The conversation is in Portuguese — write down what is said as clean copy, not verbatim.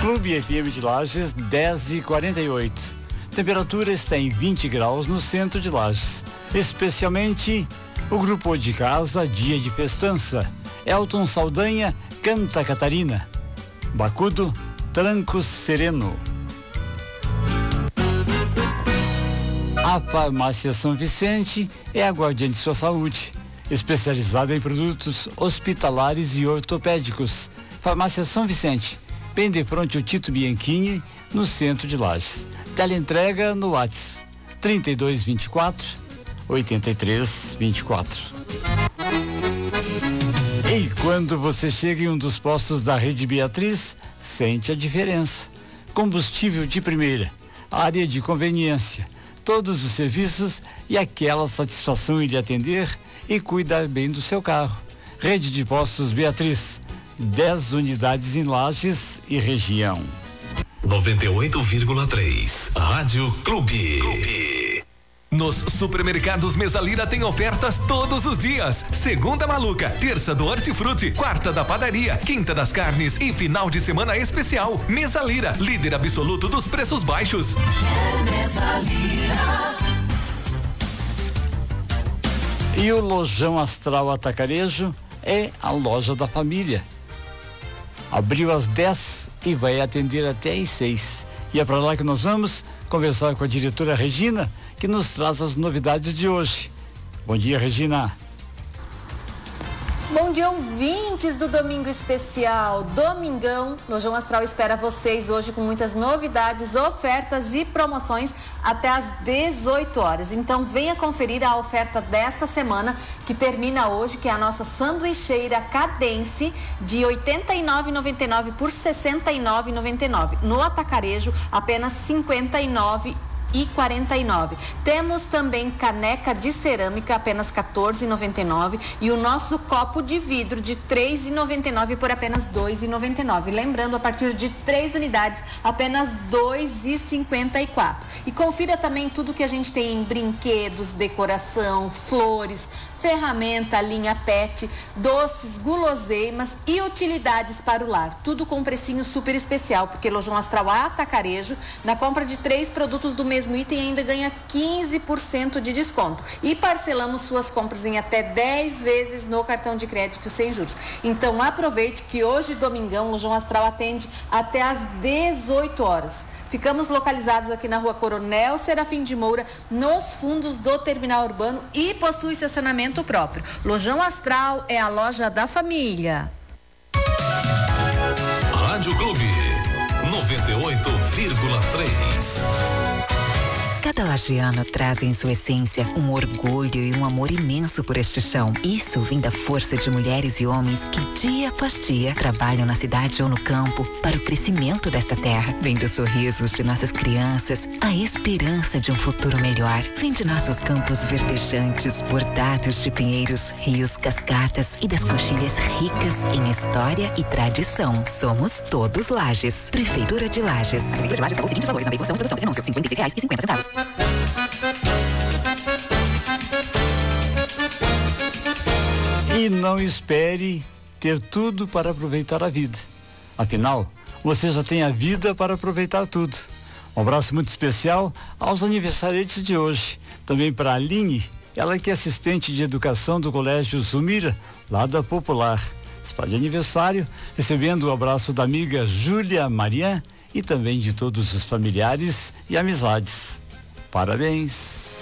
Clube FM de Lages, 10h48. Temperatura está em 20 graus no centro de Lages. Especialmente o grupo de casa Dia de Festança. Elton Saldanha canta Catarina. Bacudo, Tranco Sereno. A Farmácia São Vicente é a guardiã de sua saúde, especializada em produtos hospitalares e ortopédicos. Farmácia São Vicente, bem de frente ao Tito Bianchini, no centro de Lages. Teleentrega no WhatsApp 3224-8324. E quando você chega em um dos postos da Rede Beatriz, sente a diferença. Combustível de primeira, área de conveniência, todos os serviços e aquela satisfação em lhe atender e cuidar bem do seu carro. Rede de Postos Beatriz, 10 unidades em Lages e região. 98,3 Rádio Clube. Nos supermercados Mesalira tem ofertas todos os dias. Segunda maluca, terça do hortifruti, quarta da padaria, quinta das carnes e final de semana especial. Mesalira, líder absoluto dos preços baixos. E o Lojão Astral Atacarejo é a loja da família. Abriu às 10 e vai atender até às 6. E é para lá que nós vamos conversar com a diretora Regina, que nos traz as novidades de hoje. Bom dia, Regina. Bom dia, ouvintes do Domingo Especial. Domingão, Lojão Astral espera vocês hoje com muitas novidades, ofertas e promoções até às 18 horas. Então venha conferir a oferta desta semana, que termina hoje, que é a nossa sanduicheira Cadence de R$ 89,99 por R$ 69,99. No atacarejo, apenas R$ 59,49. Temos também caneca de cerâmica, apenas R$ 14,99, e o nosso copo de vidro de R$ 3,99 por apenas R$ 2,99. Lembrando, a partir de 3 unidades, apenas R$ 2,54. E confira também tudo que a gente tem em brinquedos, decoração, flores, ferramenta, linha pet, doces, guloseimas e utilidades para o lar. Tudo com um precinho super especial, porque Lojão Astral Atacarejo, na compra de 3 produtos do mesmo item, ainda ganha 15% de desconto. E parcelamos suas compras em até 10 vezes no cartão de crédito sem juros. Então aproveite que hoje, domingão, Lojão Astral atende até às 18 horas. Ficamos localizados aqui na Rua Coronel Serafim de Moura, nos fundos do terminal urbano, e possui estacionamento próprio. Lojão Astral é a loja da família. Rádio Clube 98,3. Cada lagiano traz em sua essência um orgulho e um amor imenso por este chão. Isso vem da força de mulheres e homens que dia após dia trabalham na cidade ou no campo para o crescimento desta terra. Vem dos sorrisos de nossas crianças, a esperança de um futuro melhor. Vem de nossos campos verdejantes, bordados de pinheiros, rios, cascatas e das coxilhas ricas em história e tradição. Somos todos Lages. Prefeitura de Lages. Prefeitura de Lages pagou os seguintes valores na veiculação e produção desse anúncio: R$ 56,50. E não espere ter tudo para aproveitar a vida. Afinal, você já tem a vida para aproveitar tudo. Um abraço muito especial aos aniversariantes de hoje. Também para a Aline, ela que é assistente de educação do Colégio Zumira, lá da Popular. Está de aniversário, recebendo o abraço da amiga Júlia Marian e também de todos os familiares e amizades. Parabéns!